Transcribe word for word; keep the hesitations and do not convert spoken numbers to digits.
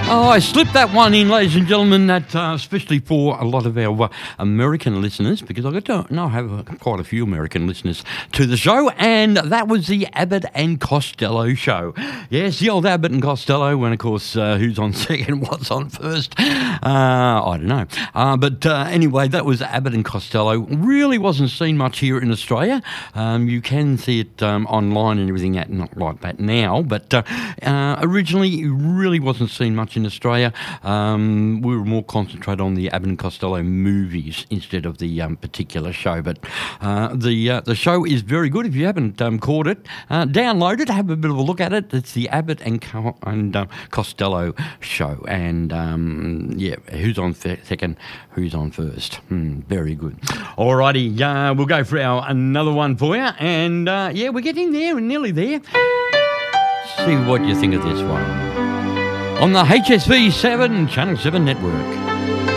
Oh, I slipped that one in, ladies and gentlemen, that uh, especially for a lot of our uh, American listeners, because I don't know, I have uh, quite a few American listeners to the show, and that was the Abbott and Costello show. Yes, the old Abbott and Costello, and of course, uh, who's on second, what's on first, uh, I don't know. Uh, but uh, anyway, that was Abbott and Costello. Really wasn't seen much here in Australia. Um, you can see it um, online and everything, that, not like that now, but uh, uh, originally it really wasn't seen much in Australia. Um, we were more concentrated on the Abbott and Costello movies instead of the um, particular show. But uh, the uh, the show is very good. If you haven't um, caught it, uh, download it, have a bit of a look at it. It's the Abbott and, Co- and uh, Costello show. And um, yeah, who's on fe- second, who's on first. Hmm, very good. Alrighty, uh, we'll go for our another one for you. And uh, yeah, we're getting there and nearly there. See what you think of this one. On the H S V seven, Channel seven Network.